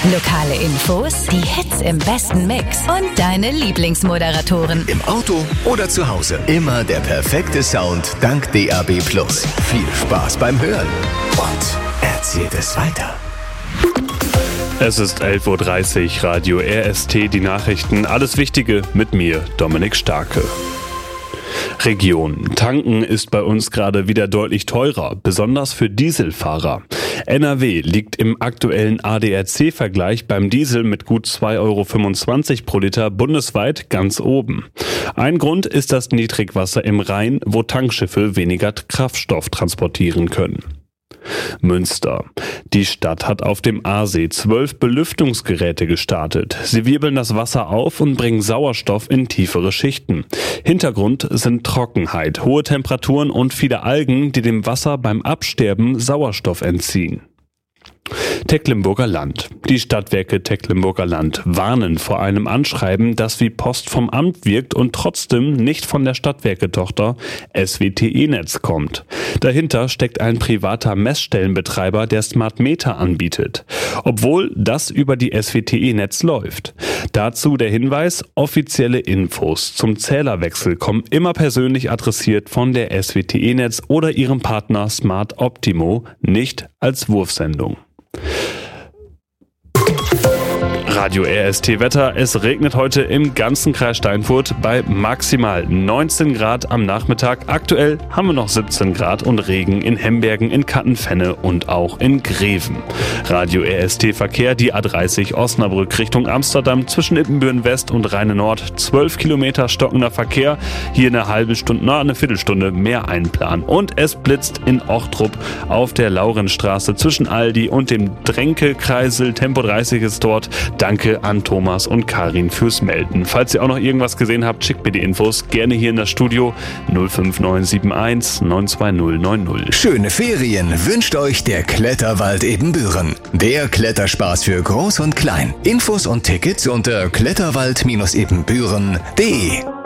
Lokale Infos, die Hits im besten Mix und deine Lieblingsmoderatoren. Im Auto oder zu Hause. Immer der perfekte Sound dank DAB+. Viel Spaß beim Hören und erzählt es weiter. Es ist 11.30 Uhr, Radio RST, die Nachrichten. Alles Wichtige mit mir, Dominik Starke. Region. Tanken ist bei uns gerade wieder deutlich teurer, besonders für Dieselfahrer. NRW liegt im aktuellen ADAC-Vergleich beim Diesel mit gut 2,25 € pro Liter bundesweit ganz oben. Ein Grund ist das Niedrigwasser im Rhein, wo Tankschiffe weniger Kraftstoff transportieren können. Münster. Die Stadt hat auf dem Aasee 12 Belüftungsgeräte gestartet. Sie wirbeln das Wasser auf und bringen Sauerstoff in tiefere Schichten. Hintergrund sind Trockenheit, hohe Temperaturen und viele Algen, die dem Wasser beim Absterben Sauerstoff entziehen. Tecklenburger Land. Die Stadtwerke Tecklenburger Land warnen vor einem Anschreiben, das wie Post vom Amt wirkt und trotzdem nicht von der Stadtwerke-Tochter SWTE-Netz kommt. Dahinter steckt ein privater Messstellenbetreiber, der Smart Meter anbietet, obwohl das über die SWTE-Netz läuft. Dazu der Hinweis, offizielle Infos zum Zählerwechsel kommen immer persönlich adressiert von der SWTE-Netz oder ihrem Partner Smart Optimo, nicht als Wurfsendung. Radio RST Wetter. Es regnet heute im ganzen Kreis Steinfurt bei maximal 19 Grad am Nachmittag. Aktuell haben wir noch 17 Grad und Regen in Hembergen, in Kattenfenne und auch in Greven. Radio RST Verkehr, die A30 Osnabrück Richtung Amsterdam zwischen Ippenbüren West und Rheine Nord. 12 Kilometer stockender Verkehr. Hier eine Viertelstunde mehr einplanen. Und es blitzt in Ochtrup auf der Laurenstraße zwischen Aldi und dem Dränke-Kreisel. Tempo 30 ist dort. Danke an Thomas und Karin fürs Melden. Falls ihr auch noch irgendwas gesehen habt, schickt mir die Infos gerne hier in das Studio 05971 92090. Schöne Ferien wünscht euch der Kletterwald Ebenbüren. Der Kletterspaß für Groß und Klein. Infos und Tickets unter kletterwald-ebenbüren.de.